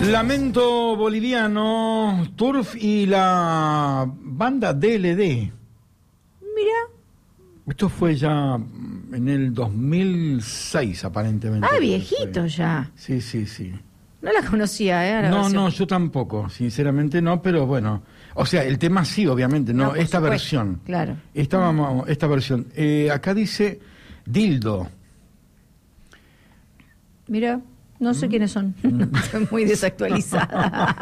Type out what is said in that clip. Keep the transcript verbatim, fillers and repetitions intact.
Lamento Boliviano, Turf y la banda D L D. Mira. Esto fue ya en el dos mil seis, aparentemente. Ah, viejito ya. Sí, sí, sí. No la conocía, ¿eh? La no, versión. no, yo tampoco, sinceramente no, pero bueno. O sea, el tema sí, obviamente, no, No, por esta supuesto, versión. claro. Esta, vamos, esta versión. Eh, acá dice Dildo. Mira, no sé quiénes son. Estoy muy desactualizada.